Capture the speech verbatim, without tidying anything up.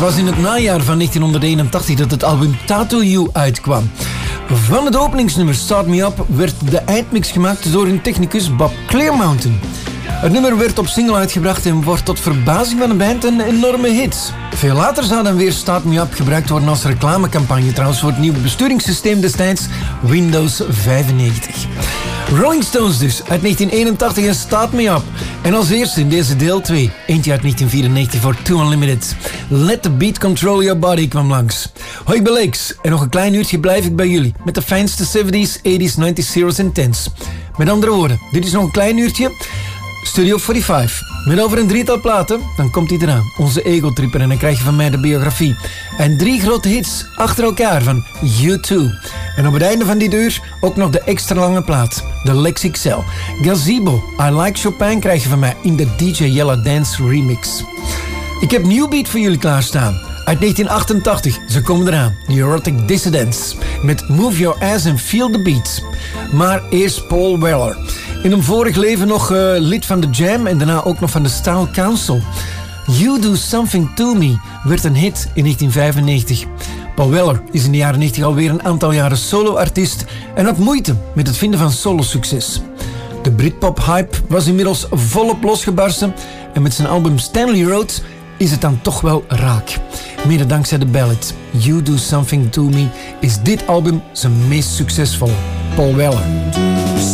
was in het najaar van negentienhonderdeenentachtig dat het album Tattoo You uitkwam. Van het openingsnummer Start Me Up werd de eindmix gemaakt door hun technicus Bob Clearmountain. Het nummer werd op single uitgebracht en wordt tot verbazing van de band een enorme hit. Veel later zou dan weer Start Me Up gebruikt worden als reclamecampagne trouwens voor het nieuwe besturingssysteem destijds Windows vijfennegentig. Rolling Stones dus, uit negentien eenentachtig en Start Me Up. En als eerste in deze deel twee, eentje uit negentien vierennegentig voor Two Unlimited. Let the Beat Control Your Body kwam langs. Hoi, ik ben Lex en nog een klein uurtje blijf ik bij jullie met de fijnste zeventies, tachtiger, negentig, zero's en tens. Met andere woorden, dit is nog een klein uurtje Studio vijfenveertig. Met over een drietal platen, dan komt hij eraan. Onze ego-tripper en dan krijg je van mij de biografie. En drie grote hits achter elkaar van U twee. En op het einde van dit uur ook nog de extra lange plaat. De Lex X L. Gazebo, I Like Chopin krijg je van mij in de D J Yella Dance remix. Ik heb New Beat voor jullie klaarstaan. Uit negentien achtentachtig, ze komen eraan. Neurotic Dissidents. Met Move Your Ass and Feel the Beat. Maar eerst Paul Weller. In een vorig leven nog uh, lid van The Jam en daarna ook nog van de Style Council. You Do Something To Me werd een hit in negentien vijfennegentig. Paul Weller is in de jaren negentig alweer een aantal jaren solo-artiest en had moeite met het vinden van solo-succes. De Britpop-hype was inmiddels volop losgebarsten en met zijn album Stanley Road is het dan toch wel raak. Mede dankzij de ballad You Do Something To Me is dit album zijn meest succesvolle. Paul Weller.